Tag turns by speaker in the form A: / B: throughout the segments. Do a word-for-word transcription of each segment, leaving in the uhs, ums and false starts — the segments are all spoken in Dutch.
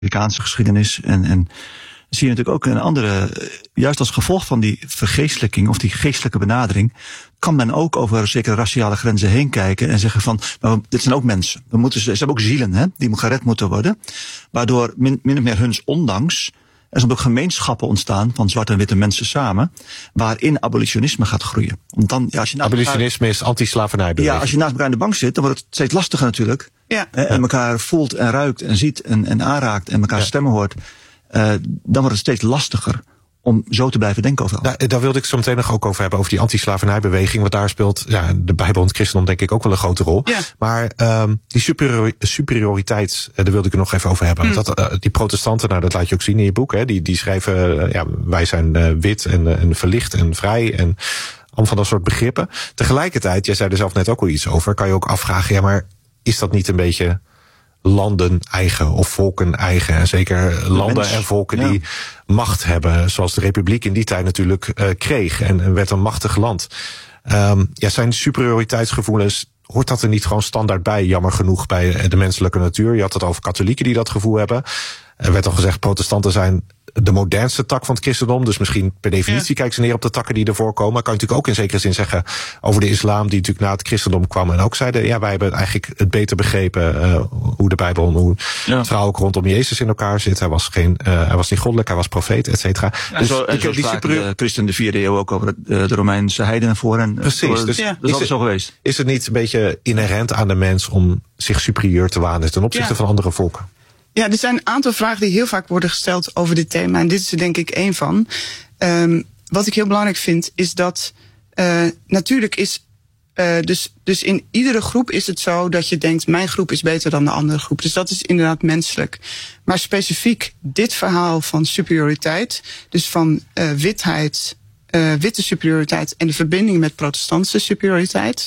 A: Amerikaanse geschiedenis. En, en zie je natuurlijk ook een andere, juist als gevolg van die vergeestelijking of die geestelijke benadering, kan men ook over zekere raciale grenzen heen kijken en zeggen van, nou, dit zijn ook mensen. We moeten, ze hebben ook zielen, hè, die gered moeten worden. Waardoor min, min of meer huns ondanks er zijn ook gemeenschappen ontstaan van zwarte en witte mensen samen, waarin abolitionisme gaat groeien. Want dan, ja, als je
B: abolitionisme elkaar, is anti-slavernijbeweging.
A: Ja, als je naast elkaar aan de bank zit, dan wordt het steeds lastiger natuurlijk.
C: Ja.
A: En ja. elkaar voelt en ruikt en ziet en, en aanraakt en elkaar ja. stemmen hoort. Uh, dan wordt het steeds lastiger om zo te blijven denken over elkaar.
B: Daar, daar wilde ik zo meteen nog ook over hebben, over die anti-slavernijbeweging. Want daar speelt ja, de Bijbel en het christendom denk ik ook wel een grote rol.
C: Ja.
B: Maar um, die superiori- superioriteit, uh, daar wilde ik er nog even over hebben. Mm. Dat, uh, die protestanten, nou dat laat je ook zien in je boek, hè, die, die schrijven, uh, ja, wij zijn uh, wit en, uh, en verlicht en vrij en allemaal van dat soort begrippen. Tegelijkertijd, jij zei er zelf net ook al iets over, kan je ook afvragen, ja, maar is dat niet een beetje landen eigen of volken eigen? En zeker landen mens. en volken ja. die macht hebben, zoals de Republiek in die tijd natuurlijk uh, kreeg en, en werd een machtig land. Um, ja, zijn superioriteitsgevoelens, hoort dat er niet gewoon standaard bij, jammer genoeg, bij de menselijke natuur? Je had het over katholieken die dat gevoel hebben. Er werd al gezegd, protestanten zijn de modernste tak van het christendom. Dus misschien per definitie ja. kijken ze neer op de takken die ervoor komen. Maar kan je natuurlijk ook in zekere zin zeggen over de islam, die natuurlijk na het christendom kwam en ook zeiden, ja, wij hebben eigenlijk het beter begrepen uh, hoe de Bijbel en hoe ja. het verhaal ook rondom Jezus in elkaar zit. Hij was geen, uh, hij was niet goddelijk, hij was profeet, et cetera.
A: Ja, dus zo, die, zo die superieur... de christen in de vierde eeuw ook over de, de Romeinse heidenen voor. En,
B: Precies.
A: Voor,
B: dus
A: ja. dat is
B: is
A: altijd zo geweest.
B: Is het niet een beetje inherent aan de mens om zich superieur te wanen ten opzichte ja. van andere volken?
C: Ja, er zijn een aantal vragen die heel vaak worden gesteld over dit thema. En dit is er denk ik één van. Um, wat ik heel belangrijk vind, is dat uh, natuurlijk is... Uh, dus, dus in iedere groep is het zo dat je denkt, mijn groep is beter dan de andere groep. Dus dat is inderdaad menselijk. Maar specifiek dit verhaal van superioriteit, dus van uh, witheid, uh, witte superioriteit en de verbinding met protestantse superioriteit.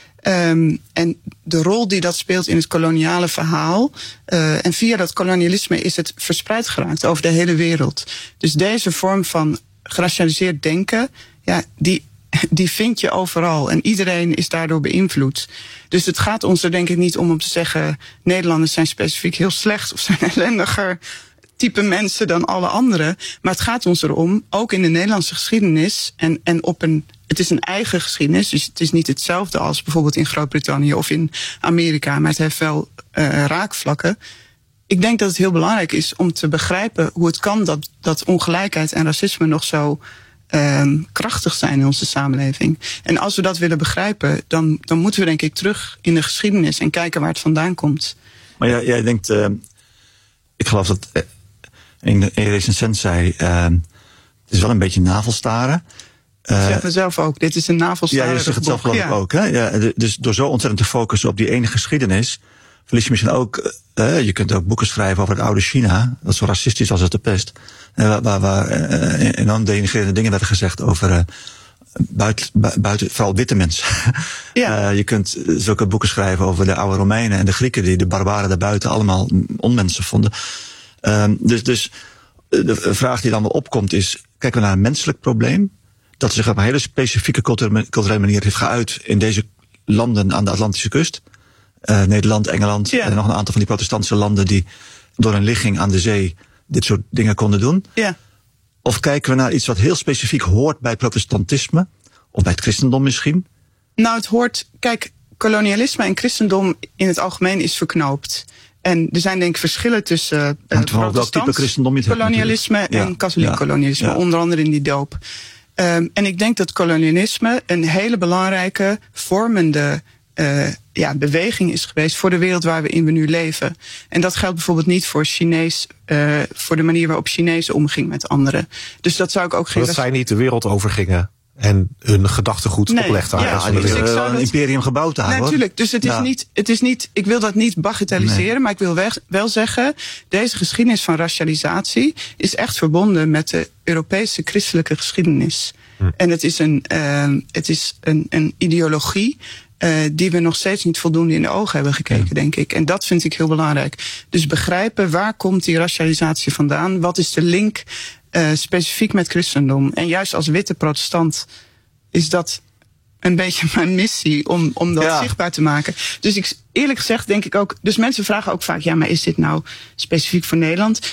C: Um, en de rol die dat speelt in het koloniale verhaal. Uh, en via dat kolonialisme is het verspreid geraakt over de hele wereld. Dus deze vorm van geracialiseerd denken, ja, die, die vind je overal. En iedereen is daardoor beïnvloed. Dus het gaat ons er denk ik niet om om te zeggen, Nederlanders zijn specifiek heel slecht of zijn ellendiger type mensen dan alle anderen. Maar het gaat ons erom, ook in de Nederlandse geschiedenis en, en op een... Het is een eigen geschiedenis, dus het is niet hetzelfde als bijvoorbeeld in Groot-Brittannië of in Amerika, maar het heeft wel uh, raakvlakken. Ik denk dat het heel belangrijk is om te begrijpen hoe het kan dat, dat ongelijkheid en racisme nog zo um, krachtig zijn in onze samenleving. En als we dat willen begrijpen, dan, dan moeten we denk ik terug in de geschiedenis en kijken waar het vandaan komt.
A: Maar jij, jij denkt, uh, ik geloof dat uh, een, een recensent zei, uh, het is wel een beetje navelstaren.
C: Ik zeg mezelf ook, dit is een navelstaren.
A: Ja, je zegt het zelf geloof ik ook. Hè? Ja, dus door zo ontzettend te focussen op die ene geschiedenis, verlies je misschien ook, uh, je kunt ook boeken schrijven over het oude China, dat is zo racistisch als het de pest, uh, waar, waar uh, enorm denigrerende dingen werden gezegd over uh, buiten, buiten, vooral witte mensen. Ja. Uh, je kunt zulke boeken schrijven over de oude Romeinen en de Grieken, die de barbaren daarbuiten allemaal onmensen vonden. Uh, dus, dus de vraag die dan wel opkomt is, kijken we naar een menselijk probleem, dat zich op een hele specifieke culturele manier heeft geuit in deze landen aan de Atlantische kust. Uh, Nederland, Engeland ja. en nog een aantal van die protestantse landen die door een ligging aan de zee dit soort dingen konden doen.
C: Ja.
A: Of kijken we naar iets wat heel specifiek hoort bij protestantisme, of bij het christendom misschien?
C: Nou, het hoort, kijk, kolonialisme en christendom in het algemeen is verknoopt. En er zijn denk ik verschillen tussen uh, protestants kolonialisme hebt, en ja. katholiek ja. kolonialisme, ja. onder andere in die doop. Um, en ik denk dat kolonialisme een hele belangrijke vormende uh, ja, beweging is geweest voor de wereld waarin we nu leven. En dat geldt bijvoorbeeld niet voor Chinees, uh, voor de manier waarop Chinezen omgingen met anderen. Dus dat zou ik ook geen.
B: Dat zij niet de wereld overgingen en hun gedachtegoed nee, oplegden.
C: Ja,
A: ja, dus ik zou een imperium gebouwd hebben.
C: Natuurlijk, dus het is, ja. niet, het is niet, ik wil dat niet bagatelliseren, nee. maar ik wil wel zeggen, deze geschiedenis van racialisatie is echt verbonden met de Europese christelijke geschiedenis. Hm. En het is een, uh, het is een, een ideologie uh, die we nog steeds niet voldoende in de ogen hebben gekeken, hm. denk ik. En dat vind ik heel belangrijk. Dus begrijpen, waar komt die racialisatie vandaan? Wat is de link uh, specifiek met christendom? En juist als witte protestant is dat een beetje mijn missie om, om dat
A: Ja.
C: zichtbaar te maken. Dus ik, eerlijk gezegd denk ik ook, dus mensen vragen ook vaak, ja, maar is dit nou specifiek voor Nederland?